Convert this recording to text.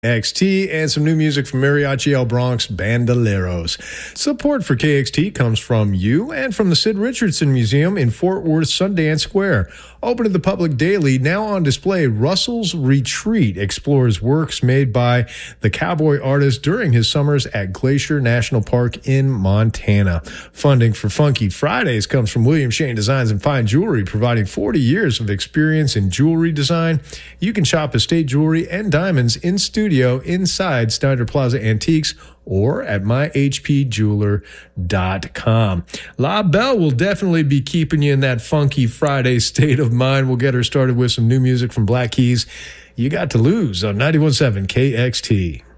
XT and some new music from Mariachi El Bronx Bandoleros. Support for KXT comes from you and from the Sid Richardson Museum in Fort Worth Sundance Square. Open to the public daily, now on display, Russell's Retreat explores works made by the cowboy artist during his summers at Glacier National Park in Montana. Funding for Funky Fridays comes from William Shane Designs and Fine Jewelry, providing 40 years of experience in jewelry design. You can shop estate jewelry and diamonds in studio inside Steiner Plaza Antiques or at myhpjeweler.com. La Belle will definitely be keeping you in that Funky Friday state of mind. We'll get her started with some new music from Black Keys. You Got to Lose on 91.7 KXT.